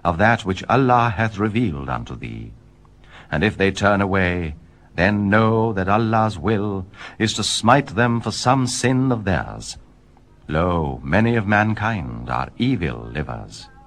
of that which Allah hath revealed unto thee. And if they turn away, then know that Allah's will is to smite them for some sin of theirs. Lo, many of mankind are evil livers.